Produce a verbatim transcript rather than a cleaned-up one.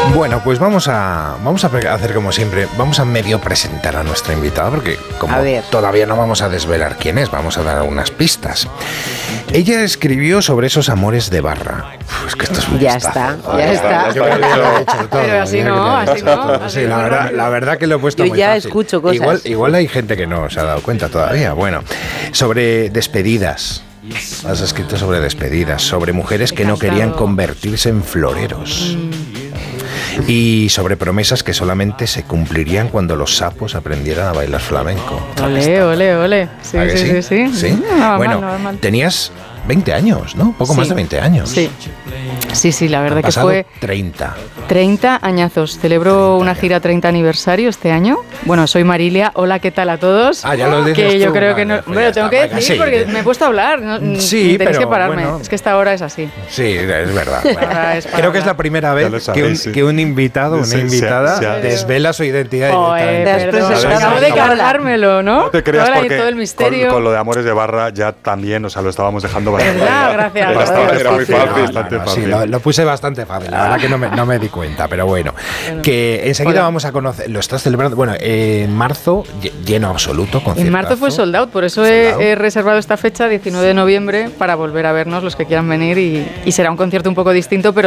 Bueno, pues vamos a vamos a hacer como siempre, vamos a medio presentar a nuestra invitada, porque como todavía no vamos a desvelar quién es, vamos a dar unas pistas. Ella escribió sobre esos amores de barra. Uf, es que esto es un Ya listazo. está, ya está. Yo creo que lo he hecho todo. Pero así no, así no. Sí, la verdad, la verdad que lo he puesto Yo muy ya fácil. escucho cosas. Igual, igual hay gente que no se ha dado cuenta todavía. Bueno, sobre despedidas. Has escrito sobre despedidas, sobre mujeres que no querían convertirse en floreros. Mm. Y sobre promesas que solamente se cumplirían cuando los sapos aprendieran a bailar flamenco. Ole, ole, ole. Sí, sí, sí, sí. ¿Sí? No va bueno, mal, no va mal. Tenías veinte años, ¿no? Poco Sí. más de veinte años. Sí. Sí, sí, la verdad Han que pasado fue treinta. treinta añazos. Celebro una gira treinta aniversario este año. Bueno, soy Marilia. Hola, ¿qué tal a todos? Ah, ya lo dices Que yo tú, creo vale, que no. pues Bueno, ya tengo está, que venga, decir sí. porque me he puesto a hablar. ¿no? Sí, Tenéis pero que pararme. bueno. Es que esta hora es así. Sí, es verdad. Ahora es para Creo que es la hablar. primera Ya vez lo sabéis, que, un, sí. que un invitado, una Sí, sí, invitada, sí, sí. desvela su identidad Joder, directamente. perdón, Después se acabo sabe. de cargármelo, ¿no? No te creas Toda la- porque todo el misterio. Con, con lo de Amores de Barra ya también, o sea, lo estábamos dejando bastante. ¿Verdad? Gracias. Bastante Era muy fácil, fácil. bastante No, no, fácil. sí, lo, lo puse bastante fácil, la verdad que no me, no me di cuenta, pero bueno. Que enseguida Hola. vamos a conocer, lo estás celebrando, bueno, en marzo, lle- lleno absoluto, conciertazo. En marzo fue sold out, por eso Sold he, out. he reservado esta fecha, diecinueve de noviembre, para volver a vernos los que quieran venir y, y será un concierto un poco distinto, pero